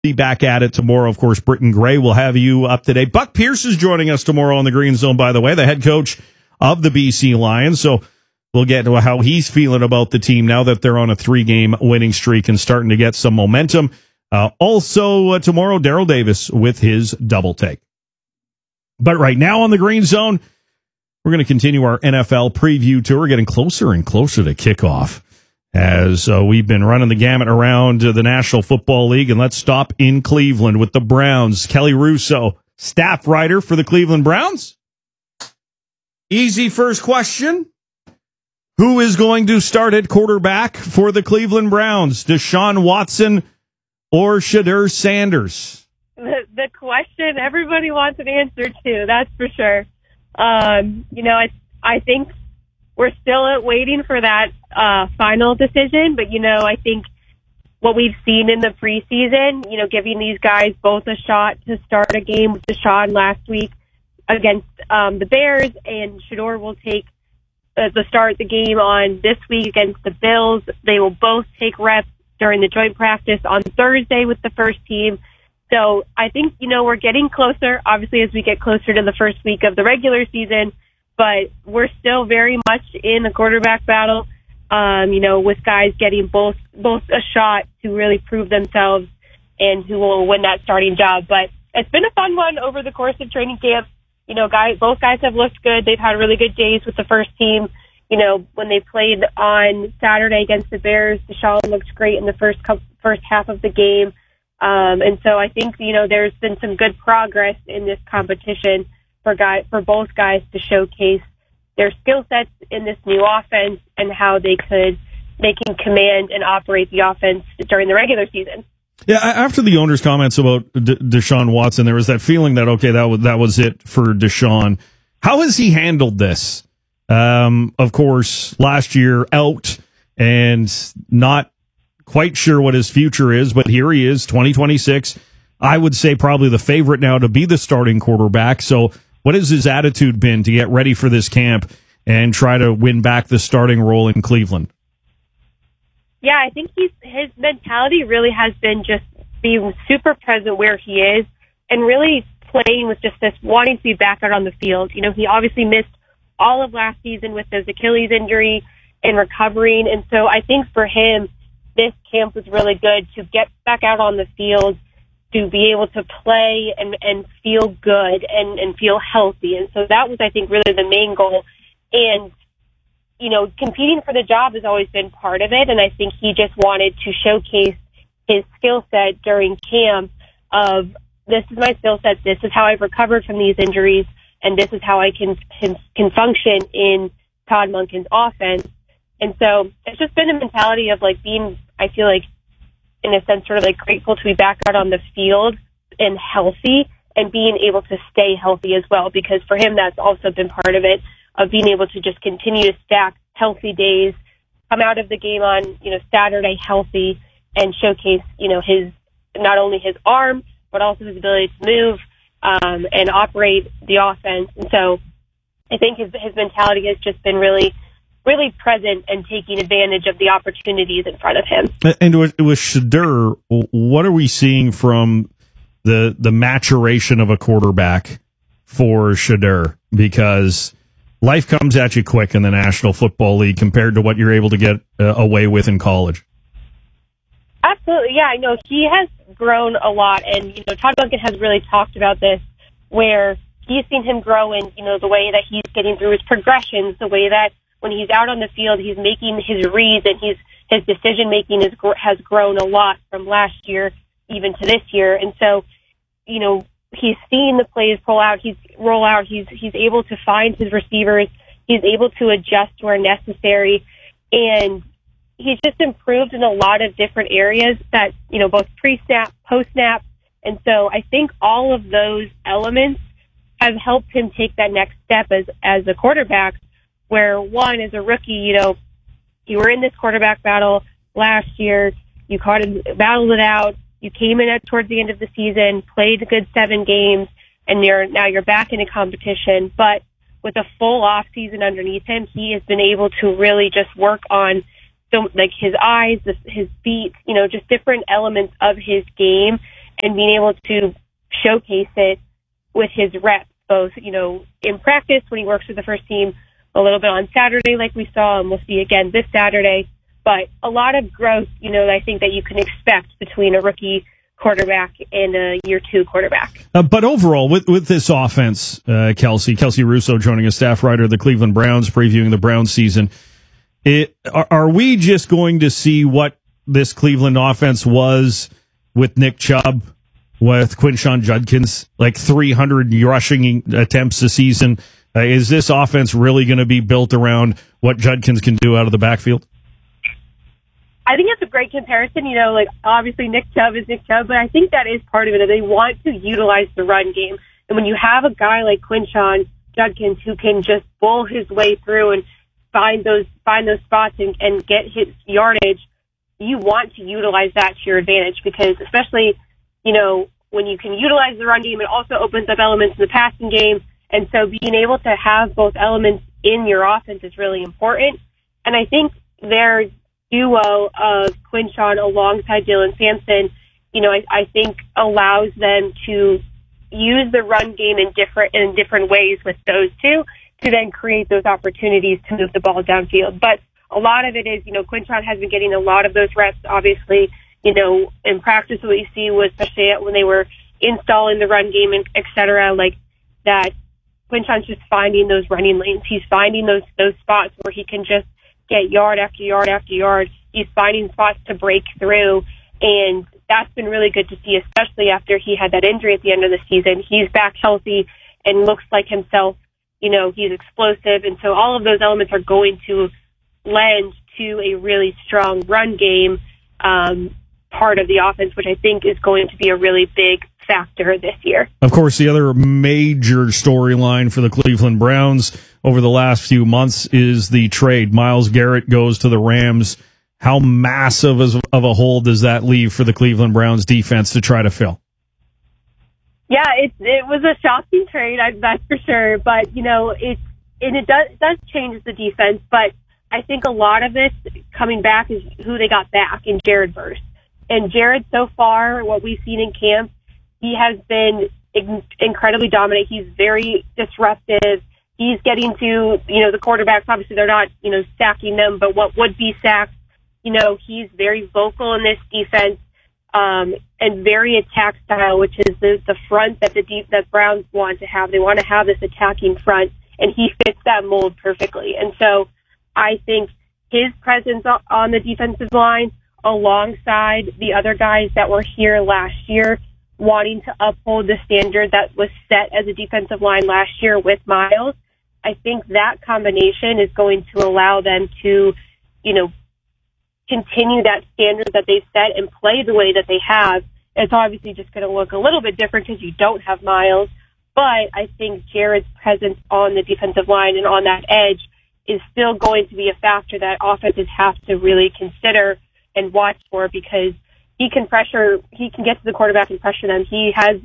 Be back at it tomorrow. Of course, Britton Gray will have you up to date. Buck Pierce is joining us tomorrow on the Green Zone, by the way, the head coach of the BC Lions. So we'll get to how he's feeling about the team now that they're on a 3-game winning streak and starting to get some momentum. Also, tomorrow, Daryl Davis with his double take. But right now on the Green Zone, we're going to continue our NFL preview tour. We're getting closer and closer to kickoff as we've been running the gamut around the National Football League. And let's stop in Cleveland with the Browns. Kelly Russo, staff writer for the Cleveland Browns. Easy first question. Who is going to start at quarterback for the Cleveland Browns? Deshaun Watson or Shedeur Sanders? The question everybody wants an answer to, that's for sure. I think we're still waiting for that final decision, but, I think what we've seen in the preseason, giving these guys both a shot to start a game with Deshaun last week against the Bears, and Shedeur will take the start the game on this week against the Bills. They will both take reps during the joint practice on Thursday with the first team. So I think, we're getting closer, obviously, as we get closer to the first week of the regular season, but we're still very much in a quarterback battle, with guys getting both a shot to really prove themselves and who will win that starting job. But it's been a fun one over the course of training camp. Both guys have looked good. They've had really good days with the first team. When they played on Saturday against the Bears, Deshaun looked great in the first half of the game. And so I think, there's been some good progress in this competition for both guys to showcase their skill sets in this new offense and how they can command and operate the offense during the regular season. Yeah, after the owner's comments about Deshaun Watson, there was that feeling that, okay, that was it for Deshaun. How has he handled this? Of course, last year out and not quite sure what his future is, but here he is, 2026. I would say probably the favorite now to be the starting quarterback. So what has his attitude been to get ready for this camp and try to win back the starting role in Cleveland? Yeah, I think his mentality really has been just being super present where he is and really playing with just this wanting to be back out on the field. He obviously missed all of last season with his Achilles injury and recovering. And so I think for him, this camp was really good to get back out on the field, to be able to play and feel good and feel healthy. And so that was, I think, really the main goal. And, competing for the job has always been part of it. And I think he just wanted to showcase his skill set during camp of, this is my skill set, this is how I've recovered from these injuries, and this is how I can function in Todd Monken's offense. And so it's just been a mentality of being, I feel like, in a sense, sort of grateful to be back out on the field and healthy and being able to stay healthy as well, because for him, that's also been part of it, of being able to just continue to stack healthy days, come out of the game on, Saturday healthy and showcase, his, not only his arm, but also his ability to move, and operate the offense. And so I think his mentality has just been really, really present and taking advantage of the opportunities in front of him. And with Shedeur, what are we seeing from the maturation of a quarterback for Shedeur? Because life comes at you quick in the National Football League compared to what you're able to get away with in college. Absolutely, yeah. I know he has grown a lot, and Todd Monken has really talked about this, where he's seen him grow in the way that he's getting through his progressions, the way that when he's out on the field, he's making his reads, and his decision making has grown a lot from last year even to this year. And so, he's seen the plays roll out. He's able to find his receivers. He's able to adjust where necessary, and he's just improved in a lot of different areas that both pre-snap, post-snap. And so I think all of those elements have helped him take that next step as a quarterback, where one, as a rookie, you were in this quarterback battle last year, you battled it out, you came in towards the end of the season, played a good 7 games, and now you're back in a competition. But with a full off season underneath him, he has been able to really just work on his eyes, his feet, just different elements of his game, and being able to showcase it with his reps, both, in practice when he works with the first team, a little bit on Saturday like we saw, and we'll see again this Saturday. But a lot of growth, I think that you can expect between a rookie quarterback and a year 2 quarterback. But overall, with this offense, Kelsey Russo joining us, staff writer of the Cleveland Browns, previewing the Browns season, are we just going to see what this Cleveland offense was with Nick Chubb, with Quinshon Judkins, like 300 rushing attempts a season? Is this offense really going to be built around what Judkins can do out of the backfield? I think that's a great comparison. Obviously Nick Chubb is Nick Chubb, but I think that is part of it. They want to utilize the run game. And when you have a guy like Quinshon Judkins who can just bull his way through and find those spots and get his yardage, you want to utilize that to your advantage, because especially, when you can utilize the run game, it also opens up elements in the passing game. And so being able to have both elements in your offense is really important. And I think their duo of Quinshon alongside Dylan Sampson, I think allows them to use the run game in different ways with those two to then create those opportunities to move the ball downfield. But a lot of it is, Quinshon has been getting a lot of those reps, obviously, in practice. What you see was, especially when they were installing the run game and et cetera, like that, Quinshon's just finding those running lanes. He's finding those spots where he can just get yard after yard after yard. He's finding spots to break through, and that's been really good to see, especially after he had that injury at the end of the season. He's back healthy and looks like himself. He's explosive, and so all of those elements are going to lend to a really strong run game part of the offense, which I think is going to be a really big factor this year. Of course, the other major storyline for the Cleveland Browns over the last few months is the trade. Myles Garrett goes to the Rams. How massive of a hole does that leave for the Cleveland Browns defense to try to fill? Yeah, it was a shocking trade, that's for sure. But, it does change the defense. But I think a lot of this coming back is who they got back in Jared Verse. And Jared, so far, what we've seen in camp, he has been incredibly dominant. He's very disruptive. He's getting to, the quarterbacks. Obviously, they're not, sacking them, but what would be sacks, he's very vocal in this defense, and very attack style, which is the front that that Browns want to have. They want to have this attacking front, and he fits that mold perfectly. And so I think his presence on the defensive line, alongside the other guys that were here last year, wanting to uphold the standard that was set as a defensive line last year with Myles, I think that combination is going to allow them to, continue that standard that they've set and play the way that they have. It's obviously just going to look a little bit different because you don't have Myles, but I think Jared's presence on the defensive line and on that edge is still going to be a factor that offenses have to really consider and watch for, because he can get to the quarterback and pressure them. He has,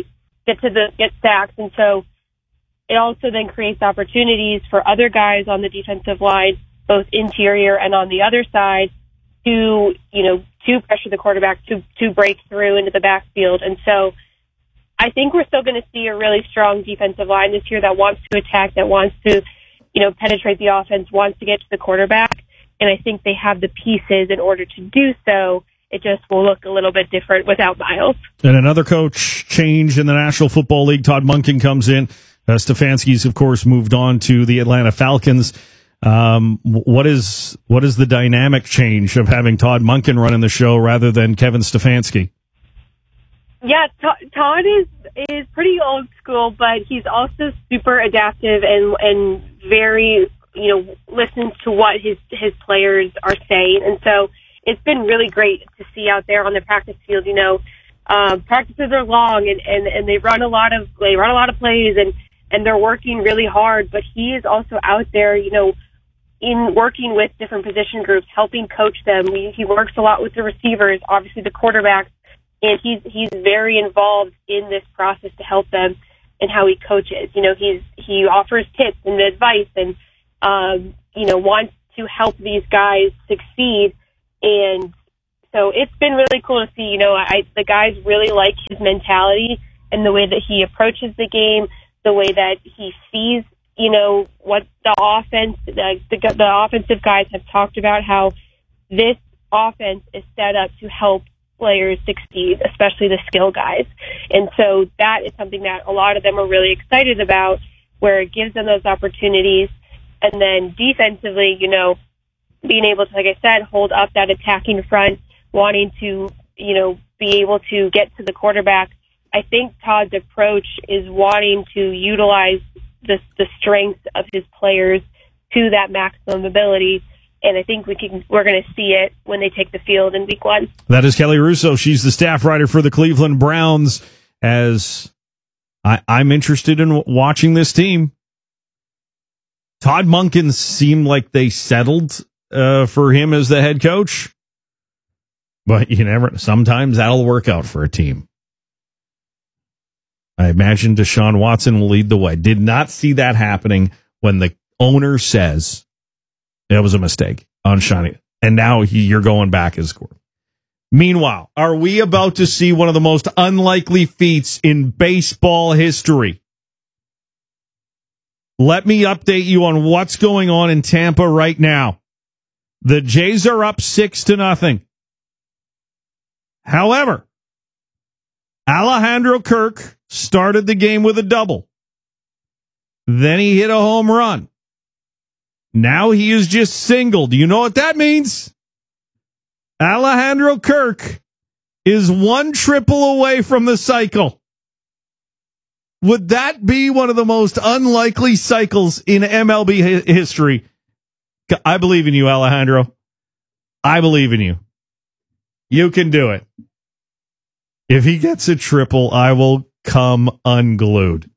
get sacks. And so it also then creates opportunities for other guys on the defensive line, both interior and on the other side, to pressure the quarterback, to break through into the backfield. And so I think we're still going to see a really strong defensive line this year that wants to attack, that wants to, penetrate the offense, wants to get to the quarterback. And I think they have the pieces in order to do so. It just will look a little bit different without Myles. And another coach change in the National Football League. Todd Monken comes in. Stefanski's, of course, moved on to the Atlanta Falcons. What is the dynamic change of having Todd Monken running the show rather than Kevin Stefanski? Yeah, Todd is pretty old school, but he's also super adaptive and very, listens to what his players are saying. And so it's been really great to see out there on the practice field. Practices are long and they run a lot of plays and they're working really hard, but he is also out there, in working with different position groups, helping coach them. He works a lot with the receivers, obviously the quarterbacks, and he's very involved in this process to help them and how he coaches. He offers tips and advice and, wants to help these guys succeed. And So it's been really cool to see. The guys really like his mentality and the way that he approaches the game, the way that he sees, what the offense, the offensive guys have talked about, how this offense is set up to help players succeed, especially the skill guys. And so that is something that a lot of them are really excited about, where it gives them those opportunities. And then defensively, being able to, like I said, hold up that attacking front, wanting to, be able to get to the quarterback. I think Todd's approach is wanting to utilize the strengths of his players to that maximum ability. And I think we're going to see it when they take the field in week 1. That is Kelly Russo. She's the staff writer for the Cleveland Browns. As I'm interested in watching this team. Todd Monken seemed like they settled for him as the head coach. But sometimes that'll work out for a team. I imagine Deshaun Watson will lead the way. Did not see that happening when the owner says it was a mistake on Shani. And now you're going back as score. Meanwhile, are we about to see one of the most unlikely feats in baseball history? Let me update you on what's going on in Tampa right now. The Jays are up 6-0. However, Alejandro Kirk started the game with a double. Then he hit a home run. Now he is just single. Do you know what that means? Alejandro Kirk is 1 triple away from the cycle. Would that be one of the most unlikely cycles in MLB history? I believe in you, Alejandro. I believe in you. You can do it. If he gets a triple, I will come unglued.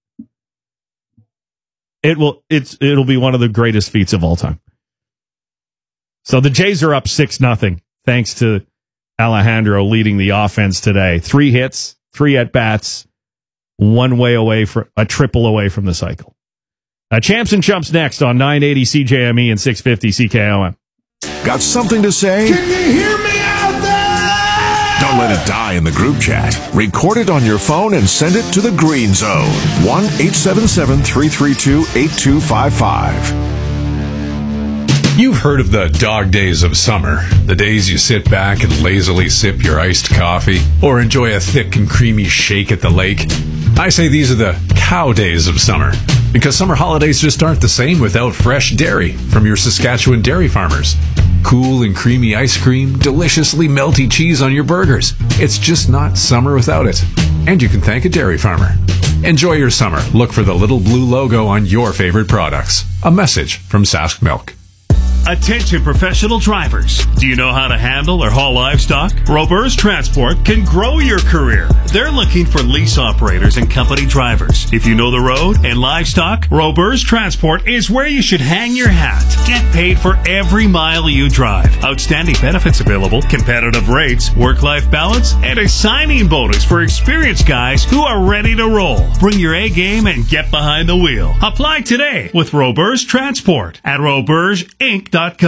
It'll be one of the greatest feats of all time. So the Jays are up 6-0, thanks to Alejandro leading the offense today. 3 hits, 3 at-bats, 1 way away from a triple away from the cycle. Champs and Chumps next on 980 CJME and 650 CKOM. Got something to say? Can you hear me out there? Don't let it die in the group chat. Record it on your phone and send it to the Green Zone. 1-877-332-8255. You've heard of the dog days of summer, the days you sit back and lazily sip your iced coffee or enjoy a thick and creamy shake at the lake. I say these are the cow days of summer, because summer holidays just aren't the same without fresh dairy from your Saskatchewan dairy farmers. Cool and creamy ice cream, deliciously melty cheese on your burgers. It's just not summer without it. And you can thank a dairy farmer. Enjoy your summer. Look for the little blue logo on your favorite products. A message from Sask Milk. Attention professional drivers. Do you know how to handle or haul livestock? Roberts Transport can grow your career. They're looking for lease operators and company drivers. If you know the road and livestock, Roberts Transport is where you should hang your hat. Get paid for every mile you drive. Outstanding benefits available, competitive rates, work-life balance, and a signing bonus for experienced guys who are ready to roll. Bring your A game and get behind the wheel. Apply today with Roberts Transport at robertsinc.com.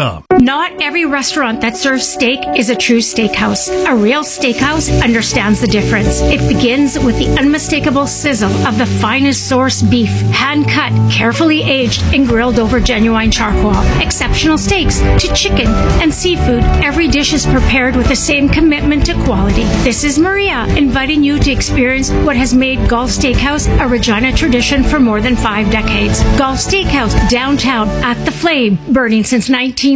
Not every restaurant that serves steak is a true steakhouse. A real steakhouse understands the difference. It begins with the unmistakable sizzle of the finest source beef, hand-cut, carefully aged, and grilled over genuine charcoal. Exceptional steaks to chicken and seafood. Every dish is prepared with the same commitment to quality. This is Maria, inviting you to experience what has made Gulf Steakhouse a Regina tradition for more than 5 decades. Gulf Steakhouse, downtown, at the Flame, burning since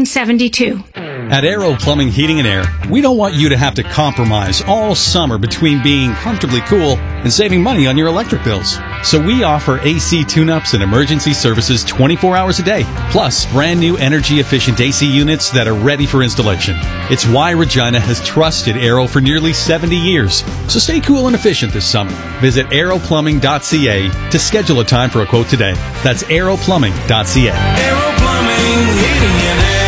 1972. At Aero Plumbing, Heating and Air, we don't want you to have to compromise all summer between being comfortably cool and saving money on your electric bills. So we offer AC tune-ups and emergency services 24 hours a day, plus brand new energy-efficient AC units that are ready for installation. It's why Regina has trusted Aero for nearly 70 years. So stay cool and efficient this summer. Visit aeroplumbing.ca to schedule a time for a quote today. That's aeroplumbing.ca. Aero Plumbing, Heating and Air.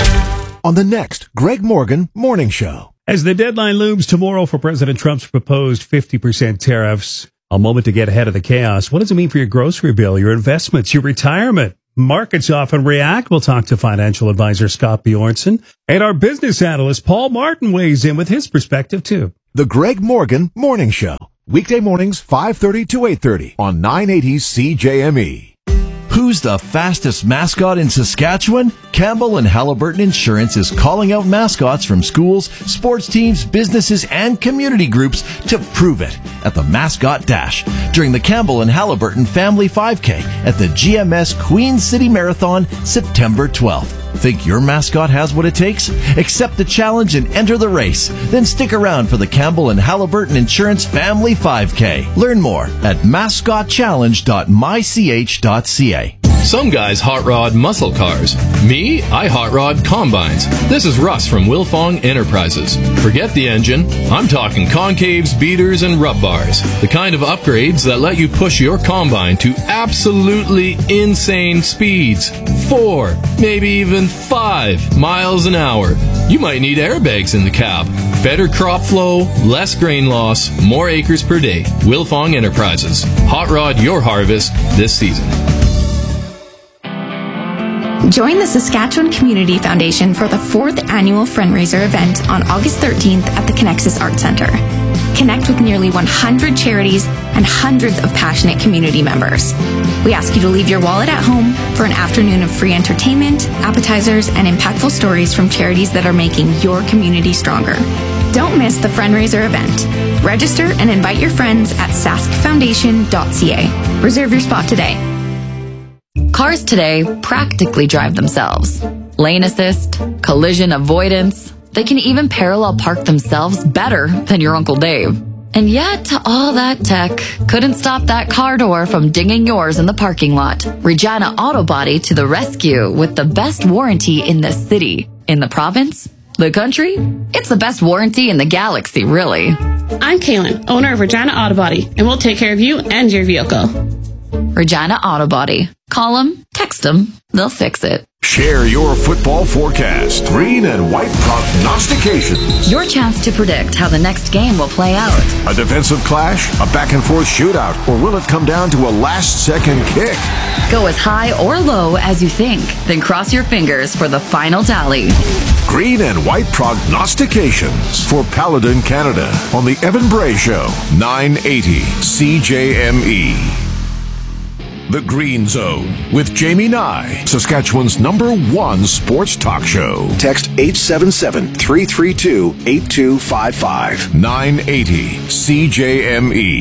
On the next Greg Morgan Morning Show. As the deadline looms tomorrow for President Trump's proposed 50% tariffs, a moment to get ahead of the chaos. What does it mean for your grocery bill, your investments, your retirement? Markets often react. We'll talk to financial advisor Scott Bjornson. And our business analyst Paul Martin weighs in with his perspective, too. The Greg Morgan Morning Show. Weekday mornings, 5:30 to 8:30 on 980 CJME. Who's the fastest mascot in Saskatchewan? Campbell and Halliburton Insurance is calling out mascots from schools, sports teams, businesses, and community groups to prove it at the Mascot Dash during the Campbell and Halliburton Family 5K at the GMS Queen City Marathon, September 12th. Think your mascot has what it takes? Accept the challenge and enter the race. Then stick around for the Campbell and Halliburton Insurance Family 5K. Learn more at mascotchallenge.mych.ca. Some guys hot rod muscle cars. Me, I hot rod combines. This is Russ from Wilfong Enterprises. Forget the engine. I'm talking concaves, beaters, and rub bars. The kind of upgrades that let you push your combine to absolutely insane speeds. 4, maybe even 5 miles an hour. You might need airbags in the cab. Better crop flow, less grain loss, more acres per day. Wilfong Enterprises. Hot rod your harvest this season. Join the Saskatchewan Community Foundation for the 4th annual Friendraiser event on August 13th at the Connexus Art Center. Connect with nearly 100 charities and hundreds of passionate community members. We ask you to leave your wallet at home for an afternoon of free entertainment, appetizers, and impactful stories from charities that are making your community stronger. Don't miss the Friendraiser event. Register and invite your friends at saskfoundation.ca. Reserve your spot today. Cars today practically drive themselves. Lane assist, collision avoidance. They can even parallel park themselves better than your Uncle Dave. And yet, all that tech couldn't stop that car door from dinging yours in the parking lot. Regina Auto Body to the rescue with the best warranty in the city. In the province? The country? It's the best warranty in the galaxy, really. I'm Kaylin, owner of Regina Auto Body, and we'll take care of you and your vehicle. Regina Auto Body. Call them, text them, they'll fix it. Share your football forecast. Green and white prognostications. Your chance to predict how the next game will play out. A defensive clash, a back-and-forth shootout, or will it come down to a last-second kick? Go as high or low as you think, then cross your fingers for the final tally. Green and white prognostications for Paladin Canada on the Evan Bray Show, 980 CJME. The Green Zone with Jamie Nye, Saskatchewan's #1 sports talk show. Text 877-332-8255. 980 CJME.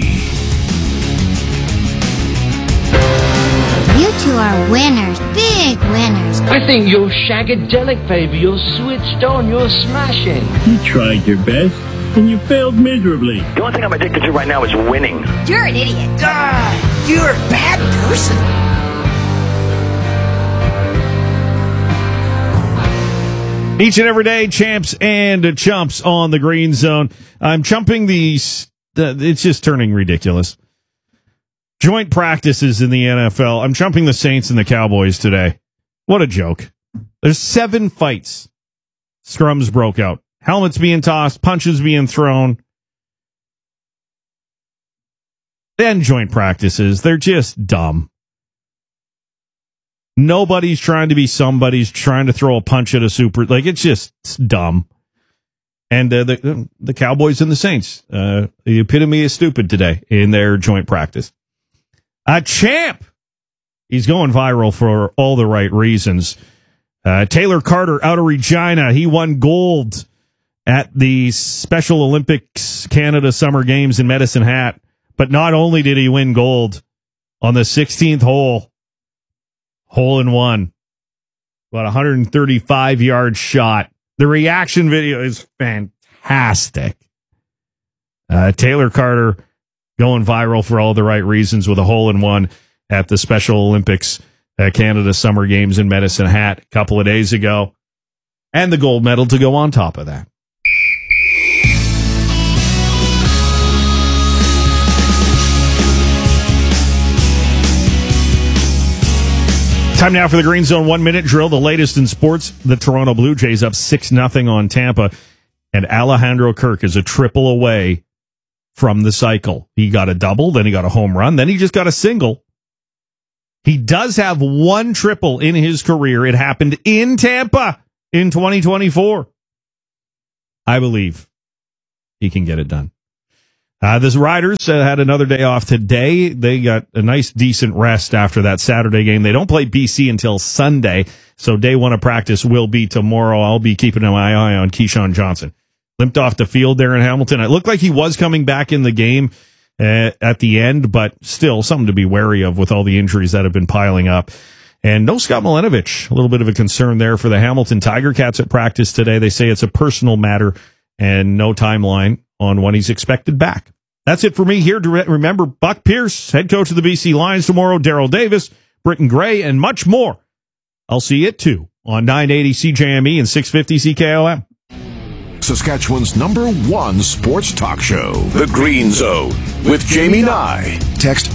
You two are winners, big winners. I think you're shagadelic, baby. You're switched on. You're smashing. You tried your best, and you failed miserably. The only thing I'm addicted to right now is winning. You're an idiot. You're a bad person. Each and every day, champs and chumps on the Green Zone. I'm chumping these. It's just turning ridiculous. Joint practices in the NFL. I'm chumping the Saints and the Cowboys today. What a joke. There's 7 fights. Scrums broke out. Helmets being tossed, punches being thrown. Then joint practices. They're just dumb. Nobody's trying to be somebody's trying to throw a punch at a super. Like, it's dumb. And the Cowboys and the Saints, the epitome of stupid today in their joint practice. A champ. He's going viral for all the right reasons. Taylor Carter out of Regina. He won gold at the Special Olympics Canada Summer Games in Medicine Hat. But not only did he win gold on the 16th hole in one, about 135-yard shot. The reaction video is fantastic. Taylor Carter going viral for all the right reasons with a hole in one at the Special Olympics Canada Summer Games in Medicine Hat a couple of days ago. And the gold medal to go on top of that. Time now for the Green Zone 1-minute drill, the latest in sports. The Toronto Blue Jays up 6-0 on Tampa, and Alejandro Kirk is a triple away from the cycle. He got a double, then he got a home run, then he just got a single. He does have one triple in his career. It happened in Tampa in 2024. I believe he can get it done. The Riders had another day off today. They got a nice, decent rest after that Saturday game. They don't play BC until Sunday, so day one of practice will be tomorrow. I'll be keeping my eye on Keyshawn Johnson. Limped off the field there in Hamilton. It looked like he was coming back in the game at the end, but still something to be wary of with all the injuries that have been piling up. And no Scott Milenovich. A little bit of a concern there for the Hamilton Tiger Cats at practice today. They say it's a personal matter and no timeline on when he's expected back. That's it for me here. To remember, Buck Pierce, head coach of the BC Lions tomorrow, Darryl Davis, Britton Gray, and much more. I'll see you at 2 on 980 CJME and 650 CKOM. Saskatchewan's #1 sports talk show, The Green Zone, with Jamie Nye. Text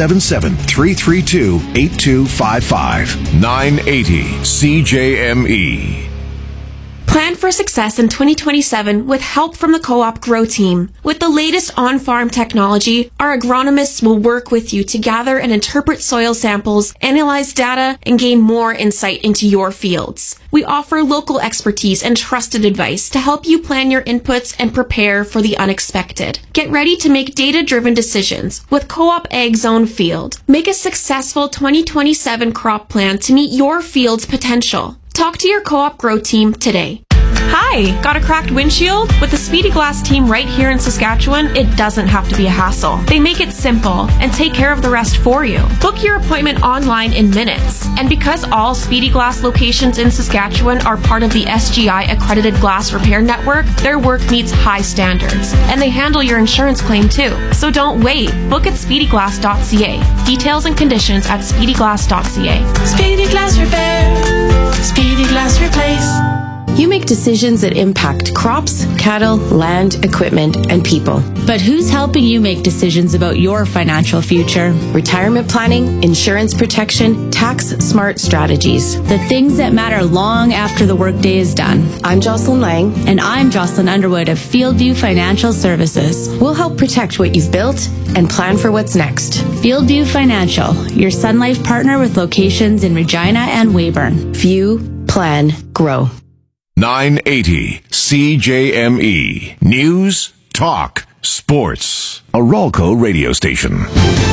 877-332-8255. 980 CJME. Plan for success in 2027 with help from the Co-op Grow team. With the latest on-farm technology, our agronomists will work with you to gather and interpret soil samples, analyze data, and gain more insight into your fields. We offer local expertise and trusted advice to help you plan your inputs and prepare for the unexpected. Get ready to make data-driven decisions with Co-op Ag Zone Field. Make a successful 2027 crop plan to meet your field's potential. Talk to your Co-op Grow team today. Hi, got a cracked windshield? With the Speedy Glass team right here in Saskatchewan, it doesn't have to be a hassle. They make it simple and take care of the rest for you. Book your appointment online in minutes. And because all Speedy Glass locations in Saskatchewan are part of the SGI accredited glass repair network, their work meets high standards. And they handle your insurance claim too. So don't wait. Book at speedyglass.ca. Details and conditions at speedyglass.ca. Speedy Glass Repair. Speedy Glass Replace. You make decisions that impact crops, cattle, land, equipment, and people. But who's helping you make decisions about your financial future? Retirement planning, insurance protection, tax-smart strategies. The things that matter long after the workday is done. I'm Jocelyn Lang. And I'm Jocelyn Underwood of Fieldview Financial Services. We'll help protect what you've built and plan for what's next. Fieldview Financial, your Sun Life partner with locations in Regina and Weyburn. View, plan, grow. 980 CJME. News, talk, sports. A Ralco radio station.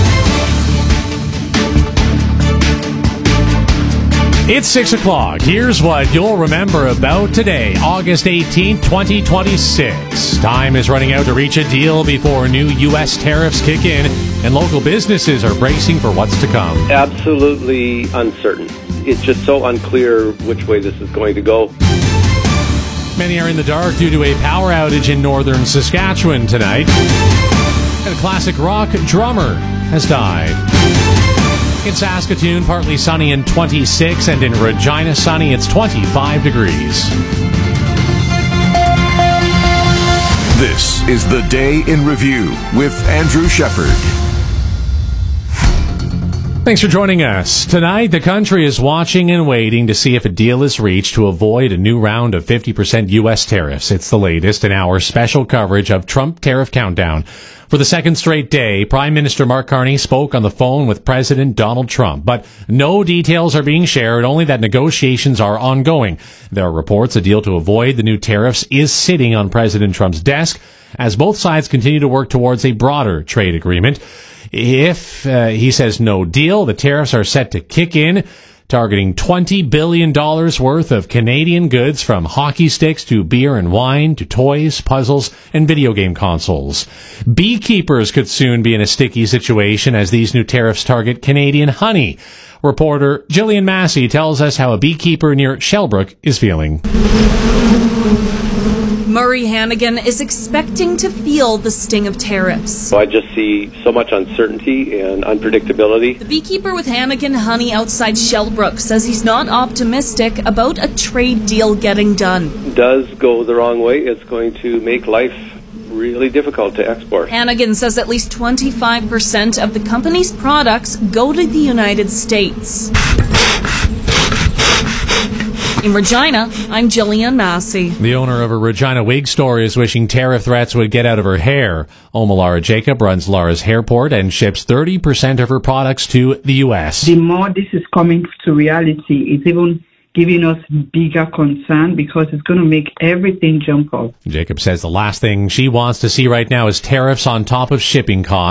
It's 6 o'clock. Here's what you'll remember about today, August 18th, 2026. Time is running out to reach a deal before new U.S. tariffs kick in, and local businesses are bracing for what's to come. Absolutely uncertain. It's just so unclear which way this is going to go. Many are in the dark due to a power outage in northern Saskatchewan tonight. And a classic rock drummer has died. In Saskatoon, partly sunny and 26, and in Regina, sunny, it's 25 degrees. This is the Day in Review with Andrew Shepard. Thanks for joining us. Tonight, the country is watching and waiting to see if a deal is reached to avoid a new round of 50% U.S. tariffs. It's the latest in our special coverage of Trump Tariff Countdown. For the second straight day, Prime Minister Mark Carney spoke on the phone with President Donald Trump, but no details are being shared, only that negotiations are ongoing. There are reports a deal to avoid the new tariffs is sitting on President Trump's desk as both sides continue to work towards a broader trade agreement. If he says no deal, the tariffs are set to kick in, targeting $20 billion worth of Canadian goods, from hockey sticks to beer and wine to toys, puzzles, and video game consoles. Beekeepers could soon be in a sticky situation as these new tariffs target Canadian honey. Reporter Jillian Massey tells us how a beekeeper near Shellbrook is feeling. Murray Hannigan is expecting to feel the sting of tariffs. I just see so much uncertainty and unpredictability. The beekeeper with Hannigan Honey outside Shellbrook says he's not optimistic about a trade deal getting done. Does go the wrong way, it's going to make life really difficult to export. Hannigan says at least 25% of the company's products go to the United States. In Regina, I'm Jillian Massey. The owner of a Regina wig store is wishing tariff threats would get out of her hair. Lara Jacob runs Lara's Hairport and ships 30% of her products to the U.S. The more this is coming to reality, it's even giving us bigger concern because it's going to make everything jump up. Jacob says the last thing she wants to see right now is tariffs on top of shipping costs.